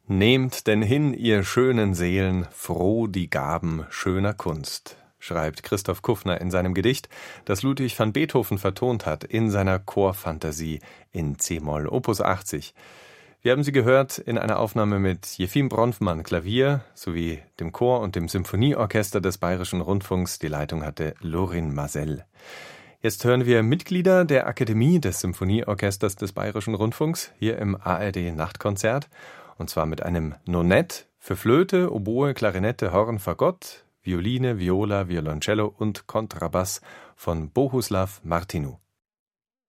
Nehmt denn hin, ihr schönen Seelen, froh die Gaben schöner Kunst, schreibt Christoph Kuffner in seinem Gedicht, das Ludwig van Beethoven vertont hat in seiner Chorfantasie in c-Moll, Opus 80. Wir haben sie gehört in einer Aufnahme mit Jefim Bronfmann Klavier sowie dem Chor und dem Symphonieorchester des Bayerischen Rundfunks. Die Leitung hatte Lorin Masel. Jetzt hören wir Mitglieder der Akademie des Symphonieorchesters des Bayerischen Rundfunks hier im ARD-Nachtkonzert. Und zwar mit einem Nonett für Flöte, Oboe, Klarinette, Horn, Fagott, Violine, Viola, Violoncello und Kontrabass von Bohuslav Martinu.